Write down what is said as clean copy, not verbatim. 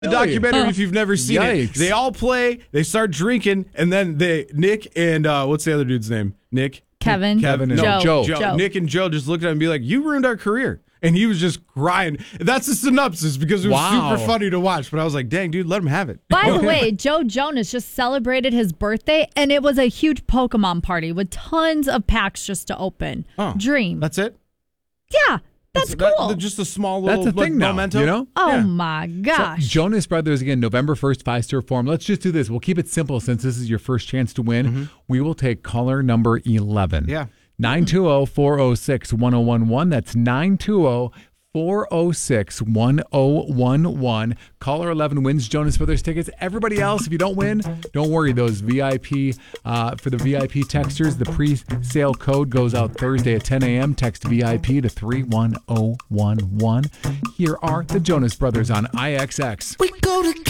The documentary, if you've never seen Yikes. it, they all play, they start drinking, and then Nick and what's the other dude's name? Nick? Kevin and Joe. Nick and Joe just looked at him and be like, you ruined our career. And he was just crying. That's the synopsis because it was super funny to watch. But I was like, dang, dude, let him have it. By the way, Joe Jonas just celebrated his birthday, and it was a huge Pokemon party with tons of packs just to open. Oh, Dream. That's it? Yeah. That's cool. Just a small little That's a thing now, memento. you know? Oh, my gosh. So, Jonas Brothers, again, November 1st, Fiserv Forum. Let's just do this. We'll keep it simple since this is your first chance to win. Mm-hmm. We will take caller number 11. Yeah. 920-406-1011. That's 920-406-1011. Caller 11 wins Jonas Brothers tickets. Everybody else, if you don't win, don't worry. Those VIP, for the VIP texters, the pre-sale code goes out Thursday at 10 a.m. Text VIP to 31011. Here are the Jonas Brothers on IXX. We go together.